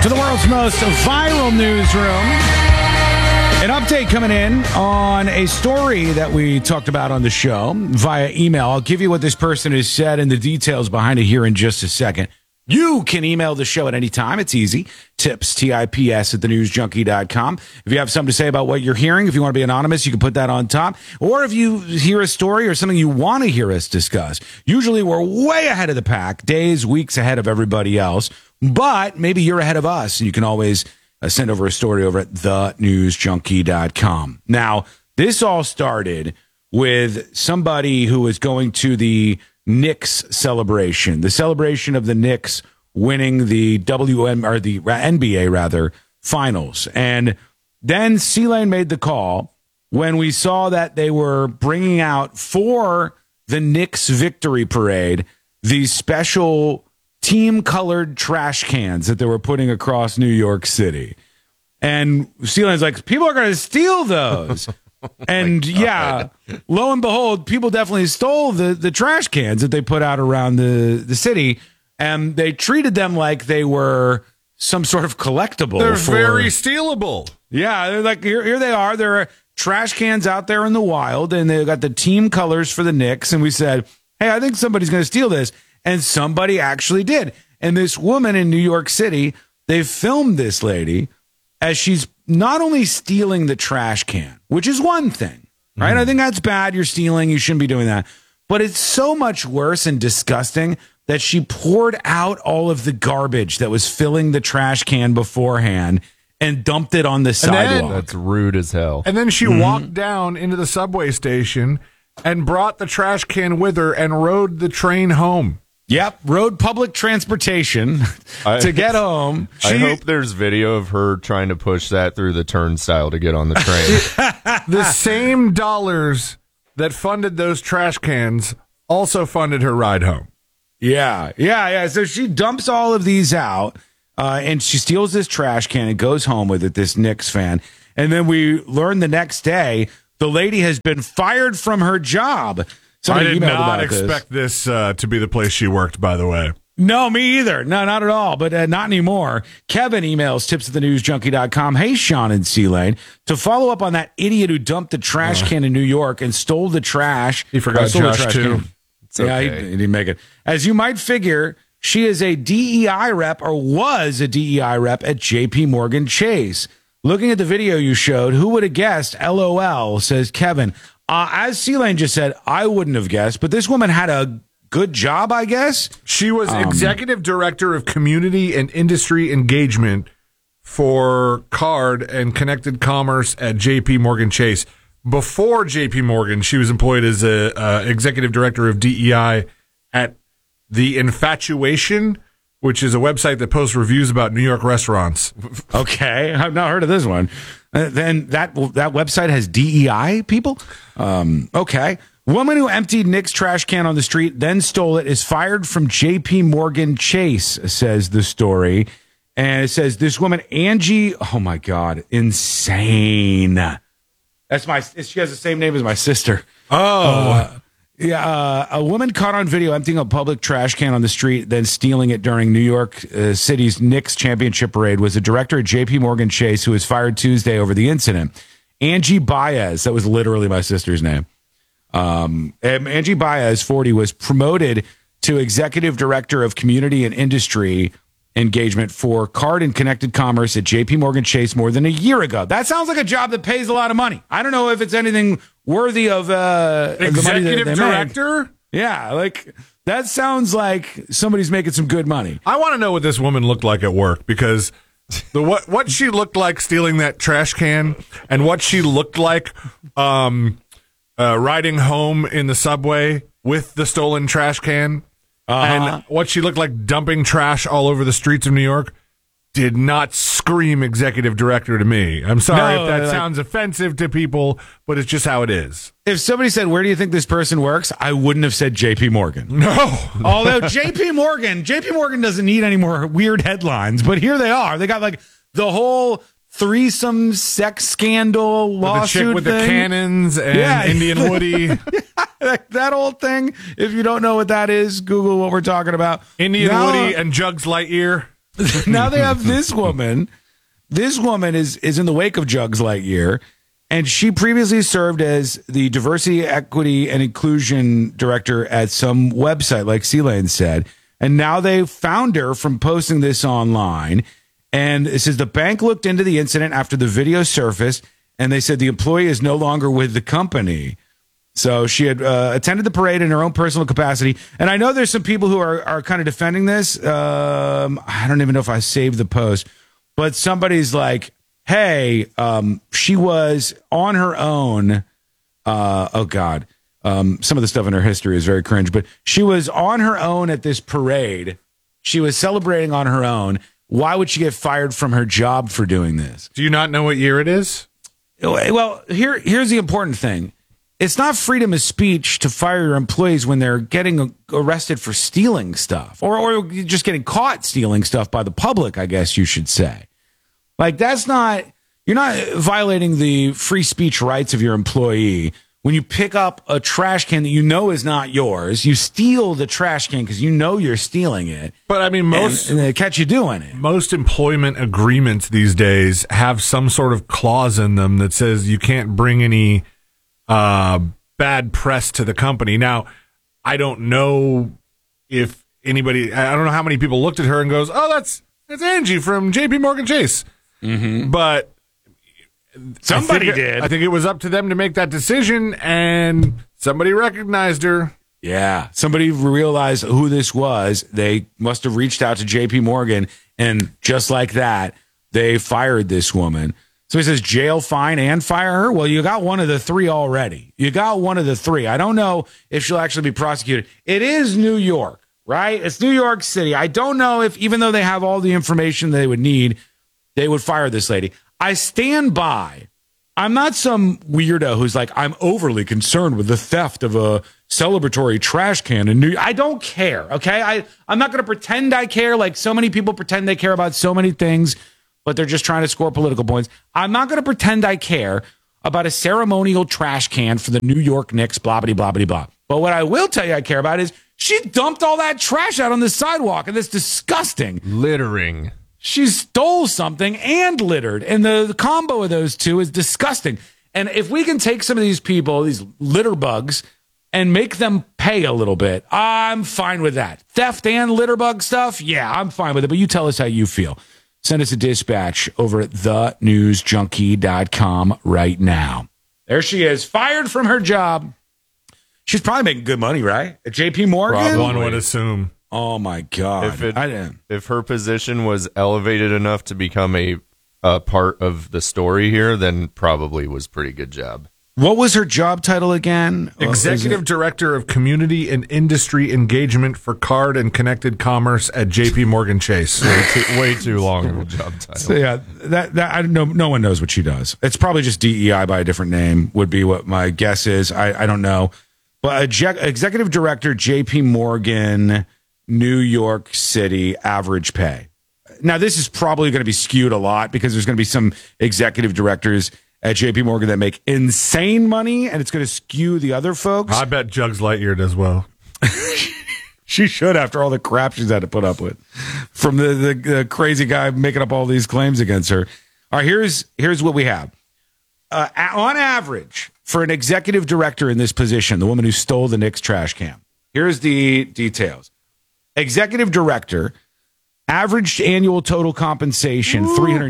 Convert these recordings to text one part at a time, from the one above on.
To the world's most viral newsroom. An update coming in on a story that we talked about on the show via email. I'll give you what this person has said and the details behind it here in just a second. You can email the show at any time. It's easy. Tips, T-I-P-S, at thenewsjunkie.com. If you have something to say about what you're hearing, if you want to be anonymous, you can put that on top. Or if you hear a story or something you want to hear us discuss, usually we're way ahead of the pack, days, weeks ahead of everybody else. But maybe you're ahead of us, and you can always send over a story over at thenewsjunkie.com. Now, this all started with somebody who was going to the Knicks celebration, the celebration of the Knicks winning the NBA finals. And then C-Lane made the call when we saw that they were bringing out for the Knicks victory parade these special team-colored trash cans that they were putting across New York City. And C-Lane's like, people are going to steal those. And yeah, lo and behold, people definitely stole the trash cans that they put out around the city, and they treated them like they were some sort of collectible. They're very stealable. Yeah, they're like, here they are. There are trash cans out there in the wild, and they've got the team colors for the Knicks. And we said, hey, I think somebody's going to steal this. And somebody actually did. And this woman in New York City, they filmed this lady as she's not only stealing the trash can, which is one thing, right? I think that's bad. You're stealing. You shouldn't be doing that. But it's so much worse and disgusting that she poured out all of the garbage that was filling the trash can beforehand and dumped it on the sidewalk. That's rude as hell. And then she walked down into the subway station and brought the trash can with her and rode the train home. Yep, rode public transportation to get home. I hope there's video of her trying to push that through the turnstile to get on the train. The same dollars that funded those trash cans also funded her ride home. Yeah. So she dumps all of these out, and she steals this trash can and goes home with it, this Knicks fan. And then we learn the next day the lady has been fired from her job. Somebody I did not expect this to be the place she worked, by the way. No, me either. No, not at all, but not anymore. Kevin emails tips@thenewsjunkie.com. Hey, Sean and C-Lane, to follow up on that idiot who dumped the trash can in New York and stole the trash. He forgot Josh, too. Yeah, he didn't make it. As you might figure, she is a DEI rep, or was a DEI rep at JP Morgan Chase. Looking at the video you showed, who would have guessed? LOL, says Kevin. As C-Lane just said, I wouldn't have guessed, but this woman had a good job, I guess. She was executive director of community and industry engagement for card and connected commerce at JP Morgan Chase. Before JP Morgan, she was employed as a executive director of DEI at The Infatuation, which is a website that posts reviews about New York restaurants. Okay, I've not heard of this one. Then that website has DEI people? Okay. Woman who emptied Knicks trash can on the street, then stole it, is fired from JP Morgan Chase, says the story. And it says this woman, Angie, oh my God, insane. She has the same name as my sister. A woman caught on video emptying a public trash can on the street, then stealing it during New York City's Knicks championship parade was a director at JP Morgan Chase who was fired Tuesday over the incident. Angie Baez, that was literally my sister's name. Angie Baez, 40, was promoted to executive director of community and industry engagement for card and connected commerce at JP Morgan Chase more than a year ago. That sounds like a job that pays a lot of money. I don't know if it's anything worthy of executive the money that they director. Make. Yeah, like that sounds like somebody's making some good money. I want to know what this woman looked like at work, because what she looked like stealing that trash can and what she looked like riding home in the subway with the stolen trash can. And what she looked like dumping trash all over the streets of New York did not scream executive director to me. I'm sorry if that sounds offensive to people, but it's just how it is. If somebody said, where do you think this person works? I wouldn't have said JP Morgan. No. Although JP Morgan doesn't need any more weird headlines, but here they are. They got like the whole threesome sex scandal lawsuit, the chick with thing. The cannons and Indian Woody. That whole thing. If you don't know what that is, Google what we're talking about. Indian Woody and Jugs Lightyear. Now they have this woman. This woman is in the wake of Jugs Lightyear, and she previously served as the diversity, equity, and inclusion director at some website, like C-Lane said. And now they found her from posting this online. And it says the bank looked into the incident after the video surfaced, and they said the employee is no longer with the company. So she had attended the parade in her own personal capacity. And I know there's some people who are kind of defending this. I don't even know if I saved the post, but somebody's like, hey, she was on her own. Oh, God. Some of the stuff in her history is very cringe, but she was on her own at this parade. She was celebrating on her own. Why would she get fired from her job for doing this? Do you not know what year it is? Well, here's the important thing. It's not freedom of speech to fire your employees when they're getting arrested for stealing stuff or just getting caught stealing stuff by the public, I guess you should say. Like, you're not violating the free speech rights of your employee when you pick up a trash can that you know is not yours. You steal the trash can because you know you're stealing it. But I mean, and they catch you doing it. Most employment agreements these days have some sort of clause in them that says you can't bring any bad press to the company. Now, I don't know if anybody, I don't know how many people looked at her and goes, oh, that's Angie from JP Morgan Chase. Mm-hmm. But somebody did. I think it was up to them to make that decision, and somebody recognized her. Yeah, somebody realized who this was. They must have reached out to JP Morgan, and just like that, they fired this woman. So he says jail, fine, and fire her? Well, you got one of the three already. You got one of the three. I don't know if she'll actually be prosecuted. It is New York, right? It's New York City. I don't know if, even though they have all the information they would need, they would fire this lady. I stand by. I'm not some weirdo who's like, I'm overly concerned with the theft of a celebratory trash can in New York. I don't care, okay? I'm not going to pretend I care like so many people pretend they care about so many things, but they're just trying to score political points. I'm not going to pretend I care about a ceremonial trash can for the New York Knicks, blah, blah, blah, blah, blah. But what I will tell you I care about is she dumped all that trash out on the sidewalk, and that's disgusting. Littering. She stole something and littered, and the combo of those two is disgusting. And if we can take some of these people, these litter bugs, and make them pay a little bit, I'm fine with that. Theft and litter bug stuff, yeah, I'm fine with it. But you tell us how you feel. Send us a dispatch over at thenewsjunkie.com right now. There she is, fired from her job. She's probably making good money, right? At JP Morgan? Probably. One would assume. Oh, my God. If her position was elevated enough to become a part of the story here, then probably was pretty good job. What was her job title again? Executive Director of Community and Industry Engagement for Card and Connected Commerce at JP Morgan Chase. Way too long of a job title. So yeah, no one knows what she does. It's probably just DEI by a different name would be what my guess is. I don't know. But Executive Director, JP Morgan, New York City, average pay. Now, this is probably going to be skewed a lot because there's going to be some executive directors at JP Morgan that make insane money, and it's going to skew the other folks. I bet Jugs Lightyear does well. She should, after all the crap she's had to put up with from the crazy guy making up all these claims against her. All right, here's what we have. On average, for an executive director in this position, the woman who stole the Knicks trash can, here's the details. Executive director, averaged annual total compensation,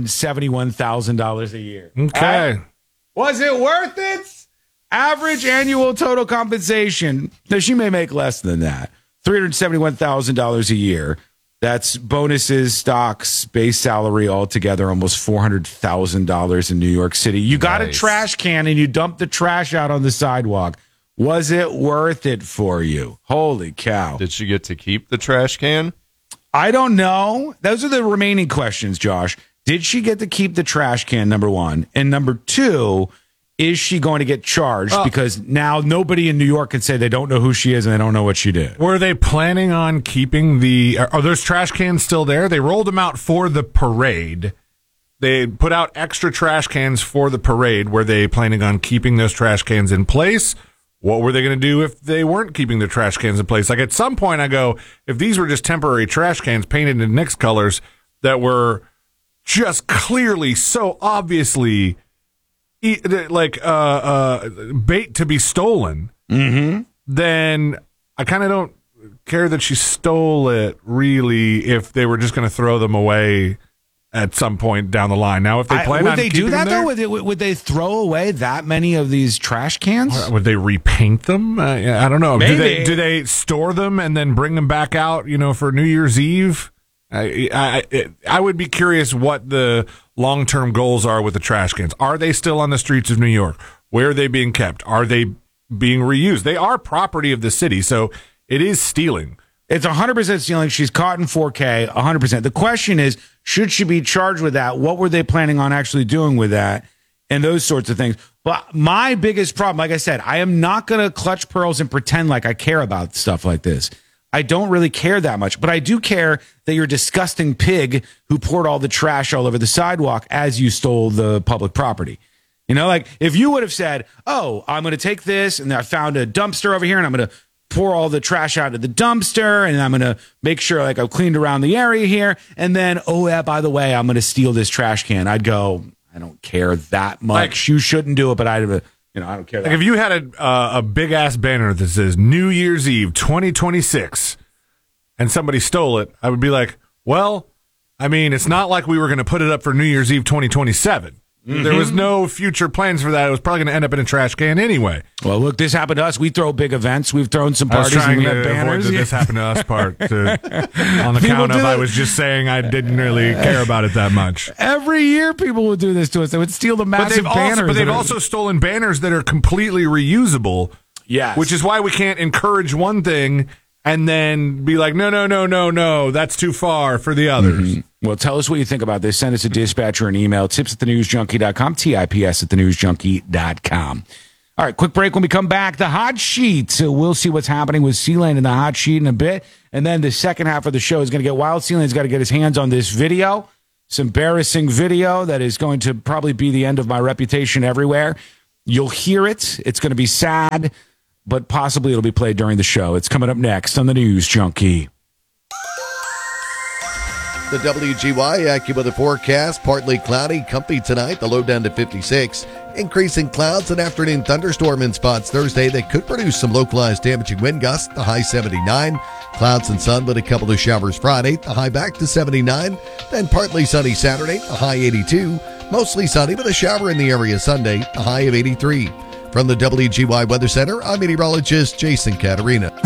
$371,000 a year. Okay. Right? Was it worth it? Average annual total compensation. Now, she may make less than that. $371,000 a year. That's bonuses, stocks, base salary altogether, almost $400,000 in New York City. You got a trash can and you dumped the trash out on the sidewalk. Was it worth it for you? Holy cow. Did she get to keep the trash can? I don't know. Those are the remaining questions, Josh. Did she get to keep the trash can, number one? And number two, is she going to get charged? Because now nobody in New York can say they don't know who she is and they don't know what she did. Were they planning on keeping are those trash cans still there? They rolled them out for the parade. They put out extra trash cans for the parade. Were they planning on keeping those trash cans in place? What were they going to do if they weren't keeping the trash cans in place? Like, at some point I go, if these were just temporary trash cans painted in Knicks colors, that were just clearly, so obviously, bait to be stolen, then I kind of don't care that she stole it, really, if they were just going to throw them away at some point down the line. Now, if they plan would on they do keeping that, them though? there, Would they throw away that many of these trash cans? would they repaint them? I don't know. Maybe. Do they store them and then bring them back out, for New Year's Eve? I would be curious what the long-term goals are with the trash cans. Are they still on the streets of New York? Where are they being kept? Are they being reused? They are property of the city, so it is stealing. It's 100% stealing. She's caught in 4K, 100%. The question is, should she be charged with that? What were they planning on actually doing with that? And those sorts of things. But my biggest problem, like I said, I am not going to clutch pearls and pretend like I care about stuff like this. I don't really care that much, but I do care that you're a disgusting pig who poured all the trash all over the sidewalk as you stole the public property. Like if you would have said, oh, I'm going to take this and I found a dumpster over here and I'm going to pour all the trash out of the dumpster and I'm going to make sure like I've cleaned around the area here. And then, oh, yeah, by the way, I'm going to steal this trash can. I'd go, I don't care that much. You shouldn't do it, but I don't care. Like if you had a big ass banner that says New Year's Eve 2026 and somebody stole it, I would be like, well, I mean, it's not like we were going to put it up for New Year's Eve 2027. There was no future plans for that. It was probably going to end up in a trash can anyway. Well, look, this happened to us. We throw big events. We've thrown some I was parties. trying and we to have banners. avoid the this happened to us part on the count of I was just saying I didn't really care about it that much. Every year people would do this to us. They would steal the massive banners. But they've also stolen banners that are completely reusable. Yes. Which is why we can't encourage one thing and then be like, no, that's too far for the others. Mm-hmm. Well, tell us what you think about this. Send us a dispatch or an email, tips@thenewsjunkie.com, tips@thenewsjunkie.com. All right, quick break. When we come back, the hot sheet. So we'll see what's happening with Sealand in the hot sheet in a bit. And then the second half of the show is going to get wild. Sealand's got to get his hands on this video. This embarrassing video that is going to probably be the end of my reputation everywhere. You'll hear it. It's going to be sad, but possibly it'll be played during the show. It's coming up next on the News Junkie. The WGY AccuWeather forecast, partly cloudy, comfy tonight, the low down to 56. Increasing clouds and afternoon thunderstorm in spots Thursday that could produce some localized damaging wind gusts, the high 79. Clouds and sun with a couple of showers Friday, the high back to 79. Then partly sunny Saturday, the high 82. Mostly sunny with a shower in the area Sunday, the high of 83. From the WGY Weather Center, I'm meteorologist Jason Caterina.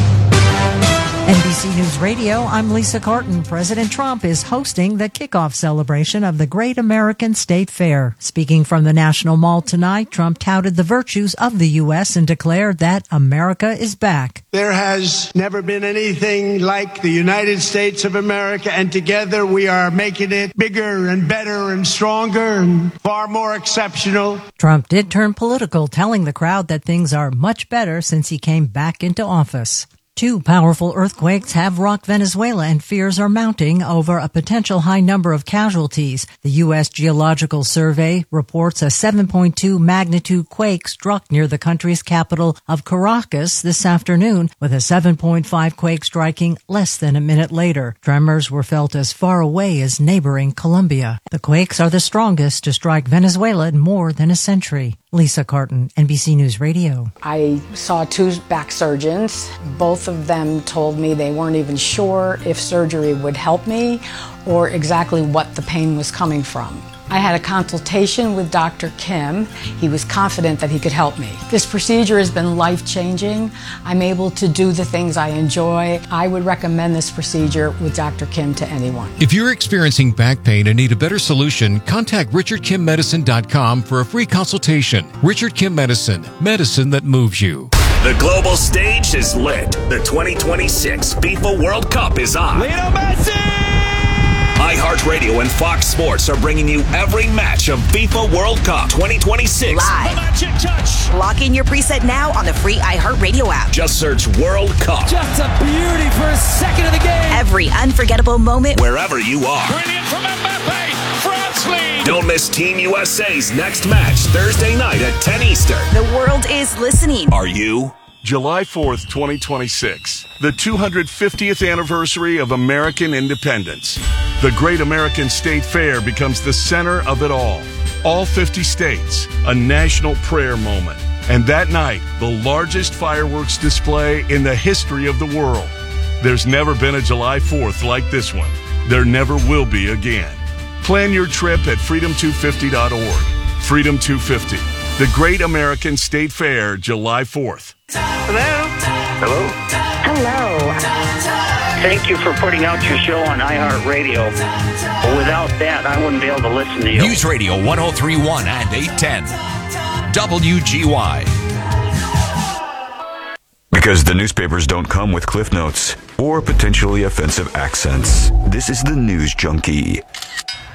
NBC News Radio, I'm Lisa Carton. President Trump is hosting the kickoff celebration of the Great American State Fair. Speaking from the National Mall tonight, Trump touted the virtues of the U.S. and declared that America is back. There has never been anything like the United States of America, and together we are making it bigger and better and stronger and far more exceptional. Trump did turn political, telling the crowd that things are much better since he came back into office. 2 powerful earthquakes have rocked Venezuela, and fears are mounting over a potential high number of casualties. The U.S. Geological Survey reports a 7.2 magnitude quake struck near the country's capital of Caracas this afternoon, with a 7.5 quake striking less than a minute later. Tremors were felt as far away as neighboring Colombia. The quakes are the strongest to strike Venezuela in more than a century. Lisa Carton, NBC News Radio. I saw 2 back surgeons. Both of them told me they weren't even sure if surgery would help me or exactly what the pain was coming from. I had a consultation with Dr. Kim. He was confident that he could help me. This procedure has been life-changing. I'm able to do the things I enjoy. I would recommend this procedure with Dr. Kim to anyone. If you're experiencing back pain and need a better solution, contact RichardKimMedicine.com for a free consultation. Richard Kim Medicine, medicine that moves you. The global stage is lit. The 2026 FIFA World Cup is on. Lionel Messi! iHeartRadio and Fox Sports are bringing you every match of FIFA World Cup 2026. Live. The magic touch. Lock in your preset now on the free iHeartRadio app. Just search World Cup. Just a beauty for a second of the game. Every unforgettable moment. Wherever you are. Brilliant from Mbappe. France lead. Don't miss Team USA's next match Thursday night at 10 Eastern. The world is listening. Are you? July 4th, 2026. The 250th anniversary of American independence. the Great American State Fair becomes the center of it all. All 50 states, a national prayer moment. And that night, the largest fireworks display in the history of the world. There's never been a July 4th like this one. There never will be again. Plan your trip at freedom250.org. Freedom 250, the Great American State Fair, July 4th. Hello? Hello? Hello. Thank you for putting out your show on iHeartRadio. Without that, I wouldn't be able to listen to you. News Radio 103.1 and 810. WGY. Because the newspapers don't come with cliff notes or potentially offensive accents. This is the News Junkie.